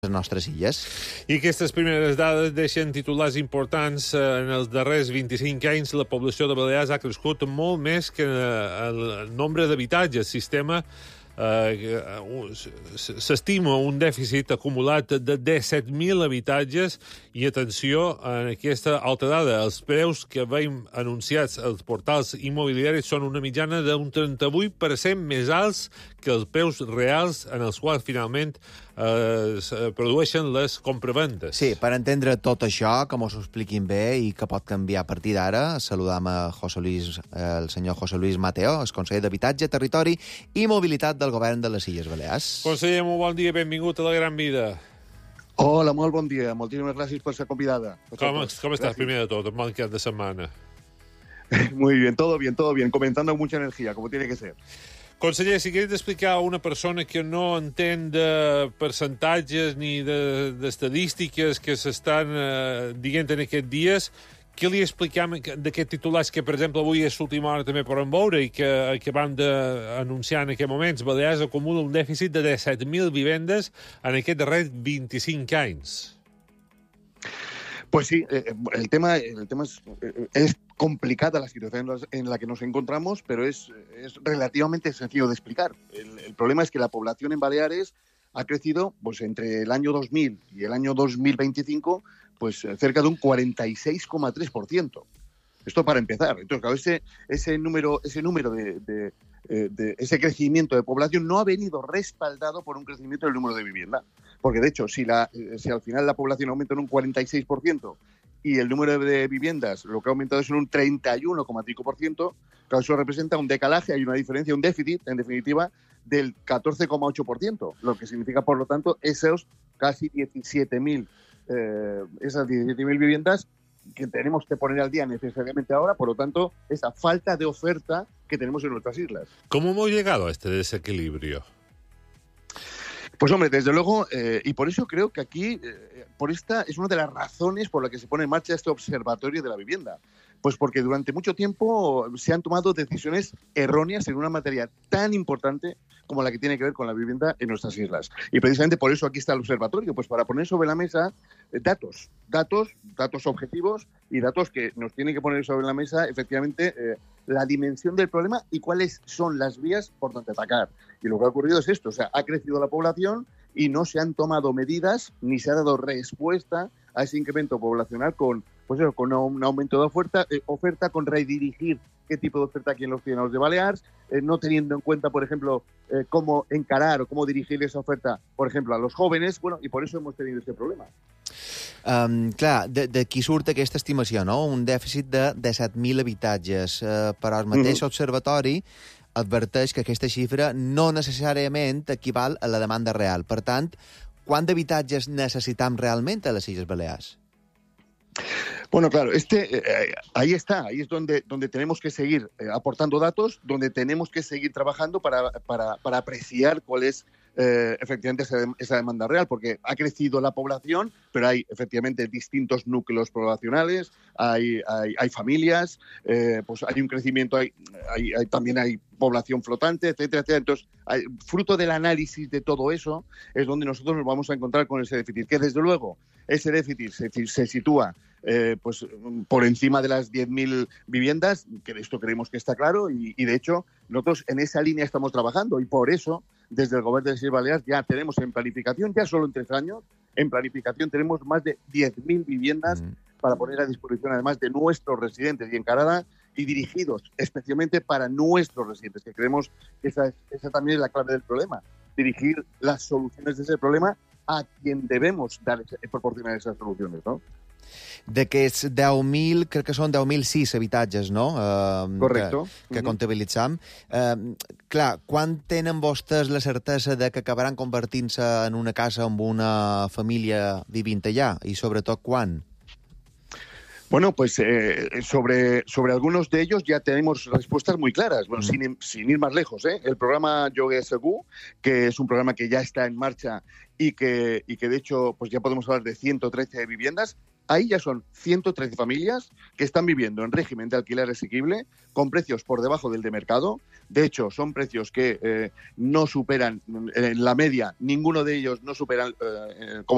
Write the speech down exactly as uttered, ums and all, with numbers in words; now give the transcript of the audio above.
les nostres illes. I aquestes primeres dades deixen titulars importants. En els darrers vint-i-cinc anys la població de Balears ha crescut molt més que el nombre d'habitatges. El sistema eh, s'estima un dèficit acumulat de disset mil habitatges i, atenció, en aquesta altra dada, els preus que veiem anunciats als portals immobiliaris són una mitjana d'un trenta-vuit per cent més alts que els preus reals en els quals finalment eh, es produeixen les compravendes. Sí, per entendre tot això, que mos ho expliquin bé i que pot canviar a partir d'ara, saludam a José Luis, el senyor José Luis Mateo, el conseller d'Habitatge, Territori i Mobilitat del Govern de les Illes Balears. Conseller, molt bon dia, benvingut a La Gran Vida. Hola, molt bon dia. Moltíssimes gràcies per ser convidada. Com, com estàs, primer de tot, en bon cap de setmana? Muy bien, todo bien, todo bien. Comenzando con mucha energía, como tiene que ser. Conseller, si queréis explicar a una persona que no entén de percentatges ni d'estadístiques de, que s'estan eh, dient en aquests dies, què li explicam d'aquests titulars que, per exemple, avui és l'última hora també podem veure i que, que van d'anunciar en aquests moments? Balears acumula un dèficit de disset mil vivendes en aquests darrers vint-i-cinc anys. Pues sí, eh, el tema, el tema es, eh, es complicada la situación en la que nos encontramos, pero es, es relativamente sencillo de explicar. El, el problema es que la población en Baleares ha crecido pues, entre el año dos mil y el año dos mil veinticinco pues, cerca de un cuarenta y seis coma tres por ciento. Esto para empezar. Entonces, claro, ese, ese número, ese número de, de, de ese crecimiento de población no ha venido respaldado por un crecimiento del número de vivienda. Porque, de hecho, si, la, si al final la población aumenta en un cuarenta y seis por ciento y el número de viviendas lo que ha aumentado es en un treinta y uno coma cinco por ciento, claro, eso representa un decalaje, hay una diferencia, un déficit, en definitiva, del catorce coma ocho por ciento, lo que significa, por lo tanto, esos casi diecisiete mil, eh, esas diecisiete mil viviendas que tenemos que poner al día necesariamente ahora, por lo tanto, esa falta de oferta que tenemos en nuestras islas. ¿Cómo hemos llegado a este desequilibrio? Pues hombre, desde luego, eh, y por eso creo que aquí, eh, por esta es una de las razones por las que se pone en marcha este observatorio de la vivienda. Pues porque durante mucho tiempo se han tomado decisiones erróneas en una materia tan importante como la que tiene que ver con la vivienda en nuestras islas. Y precisamente por eso aquí está el observatorio, pues para poner sobre la mesa eh, datos, datos, datos objetivos y datos que nos tienen que poner sobre la mesa efectivamente eh, la dimensión del problema y cuáles son las vías por donde atacar. Y lo que ha ocurrido es esto, o sea, ha crecido la población y no se han tomado medidas ni se ha dado respuesta a ese incremento poblacional con, pues eso, con un aumento de oferta, eh, oferta, con redirigir qué tipo de oferta aquí en los Pirineos de Balears, eh, no teniendo en cuenta, por ejemplo, eh, cómo encarar o cómo dirigir esa oferta, por ejemplo, a los jóvenes, bueno, y por eso hemos tenido este problema. Um, clar, d'aquí surt aquesta estimació, no? Un dèficit de disset mil habitatges, uh, però el mateix uh-huh. observatori adverteix que aquesta xifra no necessàriament equival a la demanda real. Per tant, quant d'habitatges necessitam realment a les Illes Balears? Bueno, claro, este, eh, ahí está, ahí es donde, donde tenemos que seguir eh, aportando datos, donde tenemos que seguir trabajando para, para, para apreciar cuál es eh, efectivamente esa, esa demanda real, porque ha crecido la población, pero hay efectivamente distintos núcleos poblacionales, hay, hay, hay familias, eh, pues hay un crecimiento, hay, hay, hay, también hay población flotante, etcétera, etcétera. Entonces, hay, fruto del análisis de todo eso es donde nosotros nos vamos a encontrar con ese déficit, que desde luego ese déficit se, se sitúa Eh, pues por encima de las diez mil viviendas, que esto creemos que está claro, y, y de hecho nosotros en esa línea estamos trabajando y por eso desde el Gobierno de las Illes Balears ya tenemos en planificación, ya solo en tres años, en planificación tenemos más de diez mil viviendas mm. para poner a disposición además de nuestros residentes y encarada y dirigidos especialmente para nuestros residentes, que creemos que esa, esa también es la clave del problema, dirigir las soluciones de ese problema a quien debemos dar, proporcionar esas soluciones, ¿no? D'aquests deu mil, crec que són deu mil sis habitatges, no? Uh, Correcto. Que, que uh-huh. comptabilitzam. Uh, clar, quan tenen vostès la certesa de que acabaran convertint-se en una casa amb una família vivint allà? I sobretot quan? Bueno, pues eh, sobre, sobre algunos de ellos ya tenemos respuestas muy claras, bueno, mm. sin, sin ir más lejos, ¿eh? El programa Lloguer Segur, que es un programa que ya está en marcha y que, y que de hecho pues ya podemos hablar de ciento trece viviendas, ahí ya son ciento trece familias que están viviendo en régimen de alquiler asequible con precios por debajo del de mercado. De hecho, son precios que eh, no superan, en la media, ninguno de ellos no superan eh, como